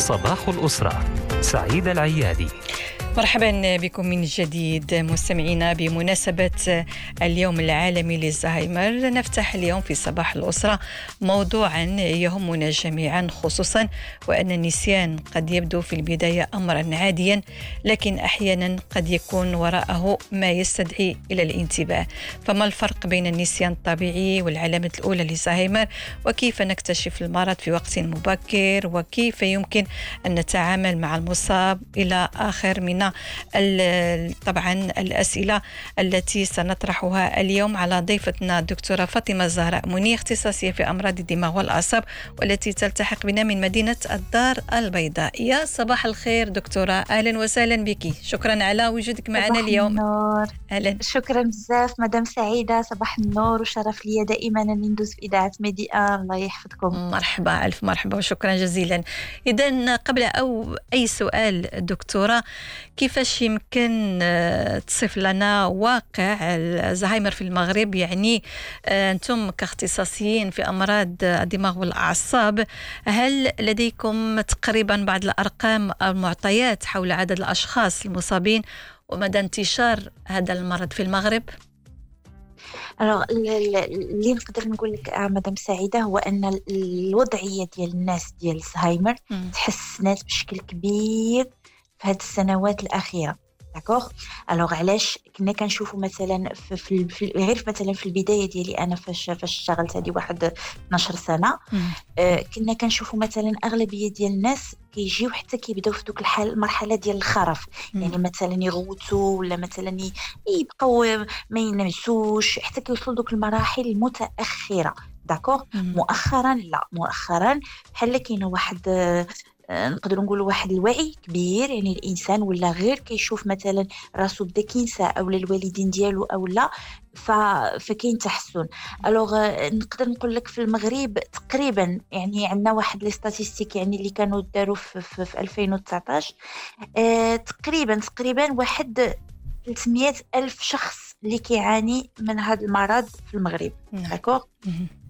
صباح الأسرة، سعيد العيادي. مرحبا بكم من جديد مستمعينا. بمناسبة اليوم العالمي للزهايمر نفتح اليوم في صباح الأسرة موضوعا يهمنا جميعا، خصوصا وأن النسيان قد يبدو في البداية أمرا عاديا، لكن أحيانا قد يكون وراءه ما يستدعي إلى الانتباه. فما الفرق بين النسيان الطبيعي والعلامة الأولى للزهايمر، وكيف نكتشف المرض في وقت مبكر، وكيف يمكن أن نتعامل مع المصاب إلى آخر من طبعا الأسئلة التي سنطرحها اليوم على ضيفتنا الدكتورة فاطمة الزهراء منير، اختصاصية في أمراض الدماغ والأعصاب، والتي تلتحق بنا من مدينة الدار البيضاء. يا صباح الخير دكتورة، أهلا وسهلا بك، شكرا على وجودك معنا اليوم. النور. أهلا. شكرا بزاف مدام سعيدة، صباح النور، وشرف لي دائما أن ندوز في إذاعة ميديا. الله يحفظكم. مرحبا، ألف مرحبا وشكرا جزيلا. إذن قبل أي سؤال دكتورة، كيفاش يمكن تصف لنا واقع الزهايمر في المغرب؟ يعني أنتم كاختصاصيين في أمراض الدماغ والأعصاب، هل لديكم تقريبا بعض الأرقام أو المعطيات حول عدد الأشخاص المصابين ومدى انتشار هذا المرض في المغرب؟ اللي نقدر نقول لك مدام سعيدة هو أن الوضعية ديال الناس ديال الزهايمر تحسنت بشكل كبير في هذه السنوات الأخيرة. داكوغ. الوغ علاش كنا كنشوفوا مثلا غير مثلا في البدايه ديالي انا فاش اشتغلت هذه واحد 12 سنه، كنا كنشوفوا مثلا اغلبيه ديال الناس كيجيو حتى كيبداو في دوك المرحله ديال الخرف، يعني مثلا يغوتوا ولا مثلا يبقاو ما ينعسوش حتى كيوصلوا دوك المراحل المتاخره. داكوغ. مؤخرا بحال كاينه واحد نقدر نقول واحد الوعي كبير، يعني الانسان ولا غير كيشوف مثلا راسو بدا كينسى او الوالدين ديالو او لا، فكاين تحسن. الوغ نقدر نقول لك في المغرب تقريبا يعني عندنا واحد لي ستاتستيك يعني اللي كانوا داروا في 2019، تقريبا واحد 300 ألف شخص اللي كيعاني من هذا المرض في المغرب. داكوغ.